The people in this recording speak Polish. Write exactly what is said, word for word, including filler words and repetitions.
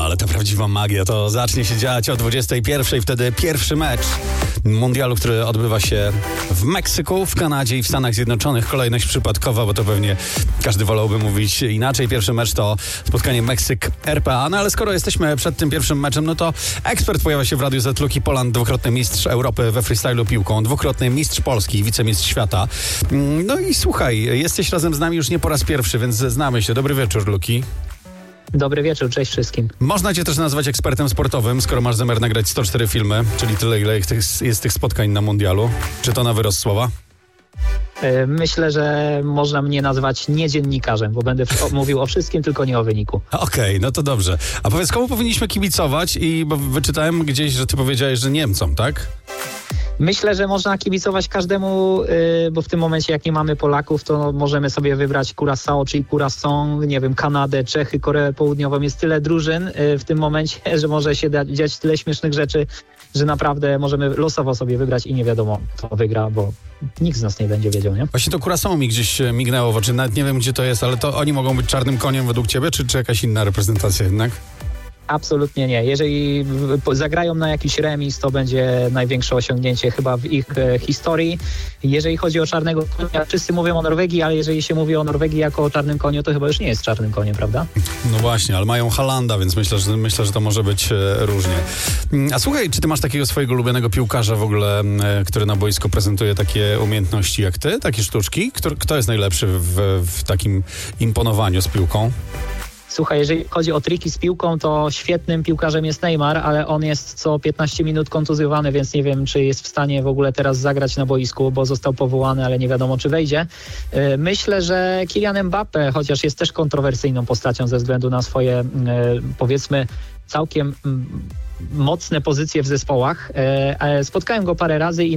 ale to prawdziwa magia. To zacznie się dziać o dwudziestej pierwszej. Wtedy pierwszy mecz mundialu, który odbywa się w Meksyku, w Kanadzie i w Stanach Zjednoczonych. Kolejność przypadkowa, bo to pewnie każdy wolałby mówić inaczej. Pierwszy mecz to spotkanie Meksyk-R P A. No ale skoro jesteśmy przed tym pierwszym meczem, no to ekspert pojawia się w Radiu Z Luki Poland, dwukrotny mistrz Europy we freestylu piłką, dwukrotny mistrz Polski, wicemistrz świata. No i słuchaj, jesteś razem z nami już nie po raz pierwszy, więc znamy się. Dobry wieczór, Luki. Dobry wieczór, cześć wszystkim. Można cię też nazwać ekspertem sportowym, skoro masz zamiar nagrać sto cztery filmy, czyli tyle, ile jest tych spotkań na mundialu. Czy to na wyrost słowa? Myślę, że można mnie nazwać nie dziennikarzem, bo będę mówił o wszystkim, tylko nie o wyniku. Okej, okay, no to dobrze. A powiedz, komu powinniśmy kibicować? I bo wyczytałem gdzieś, że ty powiedziałeś, że Niemcom, tak? Myślę, że można kibicować każdemu, yy, bo w tym momencie jak nie mamy Polaków, to możemy sobie wybrać Curaçao, czyli Curaçao, nie wiem, Kanadę, Czechy, Koreę Południową. Jest tyle drużyn yy, w tym momencie, że może się da, dziać tyle śmiesznych rzeczy, że naprawdę możemy losowo sobie wybrać i nie wiadomo, kto wygra, bo nikt z nas nie będzie wiedział, nie? Właśnie to Curaçao mi gdzieś mignęło w oczy, nawet nie wiem, gdzie to jest, ale to oni mogą być czarnym koniem według ciebie, czy, czy jakaś inna reprezentacja jednak? Absolutnie nie. Jeżeli zagrają na jakiś remis, to będzie największe osiągnięcie chyba w ich e, historii. Jeżeli chodzi o czarnego konia, wszyscy mówią o Norwegii, ale jeżeli się mówi o Norwegii jako o czarnym koniu, to chyba już nie jest czarnym koniem, prawda? No właśnie, ale mają Haalanda, więc myślę, że, myślę, że to może być e, różnie. A słuchaj, czy ty masz takiego swojego ulubionego piłkarza w ogóle, e, który na boisku prezentuje takie umiejętności jak ty, takie sztuczki? Kto, kto jest najlepszy w, w takim imponowaniu z piłką? Słuchaj, jeżeli chodzi o triki z piłką, to świetnym piłkarzem jest Neymar, ale on jest co piętnaście minut kontuzjowany, więc nie wiem, czy jest w stanie w ogóle teraz zagrać na boisku, bo został powołany, ale nie wiadomo, czy wejdzie. Myślę, że Kylian Mbappé, chociaż jest też kontrowersyjną postacią ze względu na swoje, powiedzmy, całkiem mocne pozycje w zespołach. Spotkałem go parę razy i